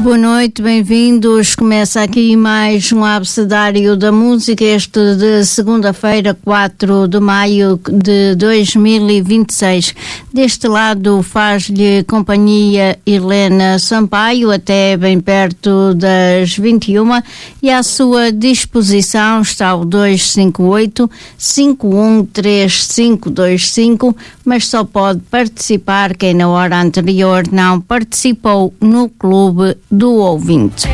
Boa noite, bem-vindos. Começa aqui mais um abecedário da música, este de segunda-feira, 4 de maio de 2026. Deste lado faz-lhe companhia Helena Sampaio, até bem perto das 21, e à sua disposição está o 258-513525, mas só pode participar quem na hora anterior não participou no clube do ouvinte.